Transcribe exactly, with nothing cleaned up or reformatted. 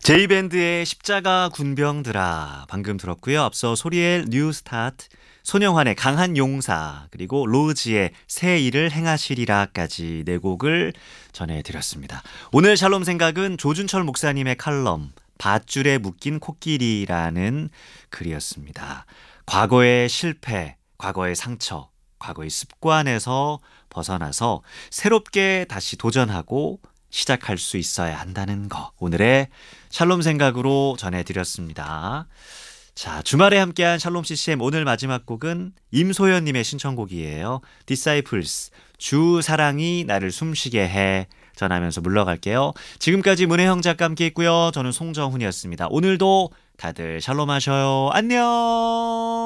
제이밴드의 십자가 군병들아 방금 들었고요. 앞서 소리엘 뉴스타트, 손영환의 강한 용사, 그리고 로즈의 새 일을 행하시리라까지 네 곡을 전해드렸습니다. 오늘 샬롬 생각은 조준철 목사님의 칼럼 밧줄에 묶인 코끼리라는 글이었습니다. 과거의 실패, 과거의 상처, 과거의 습관에서 벗어나서 새롭게 다시 도전하고 시작할 수 있어야 한다는 거, 오늘의 샬롬 생각으로 전해드렸습니다. 자, 주말에 함께한 샬롬 씨씨엠 오늘 마지막 곡은 임소연님의 신청곡이에요. Disciples, 주 사랑이 나를 숨쉬게 해 전하면서 물러갈게요. 지금까지 문혜영 작가 함께 했고요. 저는 송정훈이었습니다. 오늘도 다들 샬롬 하셔요. 안녕.